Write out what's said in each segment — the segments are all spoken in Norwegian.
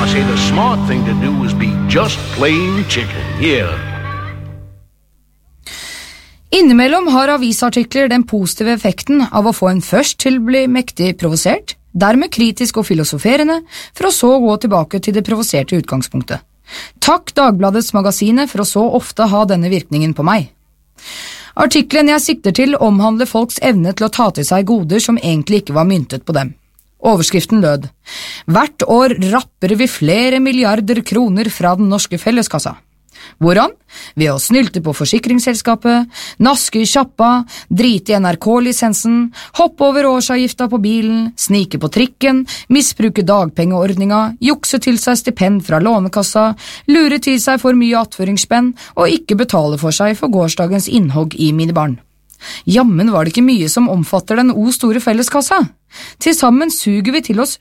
say the smart thing to do is be just plain chicken. Here. Innimellom har avisartikler den positive effekten av å få en først til å bli mektig provosert, dermed kritisk og filosoferende, for å så gå tilbake til det provoserte utgangspunktet. Takk Dagbladets magasinet for å så ofte ha denne virkningen på meg. Artiklen jeg sikter til omhandler folks evne til å ta til seg goder som egentlig ikke var myntet på dem. Overskriften lød: Hvert år rapper vi flere milliarder kroner fra den norske felleskassa. Hvordan? Ved å snylte på forsikringsselskapet, naske i kjappa, drite i NRK-lisensen, hoppe over årsavgifta på bilen, snike på trikken, misbruke dagpengeordninga, jukse til seg stipend fra lånekassa, lure til seg for mye attføringsspenn og ikke betale for seg for gårsdagens innhogg i minibarn. Jammen var det ikke mye som omfatter den store felleskassa. Til sammen suger vi til oss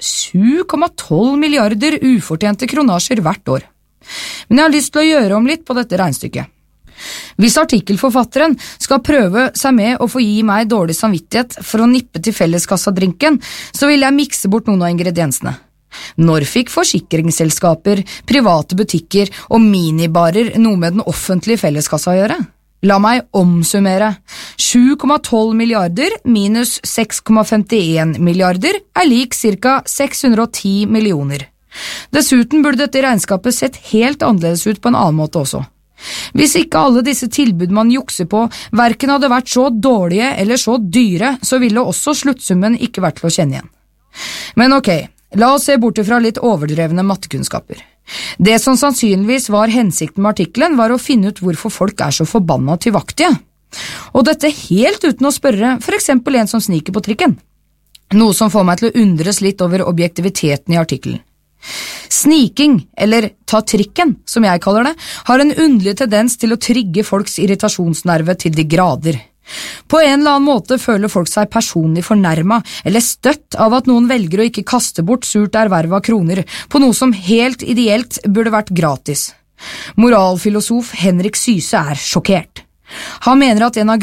7,12 milliarder ufortjente kronasjer hvert år. Men jeg har lyst til å gjøre om litt på dette regnestykket. Hvis artikkelforfatteren skal prøve seg med å få gi meg dårlig samvittighet for å nippe til felleskassadrinken, så vil jeg mikse bort noen av ingrediensene. Når fikk forsikringsselskaper, private butikker og minibarer noe med den offentlige felleskassa å gjøre? La meg omsummere. 7,12 milliarder minus 6,51 milliarder er lik ca. 610 millioner. Dessuten burde dette regnskapet sett helt annerledes ut på en annen måte også. Hvis ikke alle disse tilbud man jukser på hverken hadde vært så dårlige eller så dyre, så ville også sluttsummen ikke vært til å kjenne igjen. Men ok, la oss se bort fra litt overdrevne mattekunnskaper. Det som sannsynligvis var hensikten med artikkelen var å finne ut hvorfor folk er så forbanna tilvaktige. Og dette helt uten å spørre for eksempel en som sniker på trikken. Noe som får meg til å undres litt over objektiviteten i artikkelen. Sniking, eller ta trikken, som jeg kaller det, har en underlig tendens til å trigge folks irritasjonsnerve til de grader. På en eller annen måte føler folk seg personlig fornærmet eller støtt av at noen velger å ikke kaste bort surt erverva kroner på noe som helt ideelt burde vært gratis. Moralfilosof Henrik Syse er sjokkert. Han mener at en av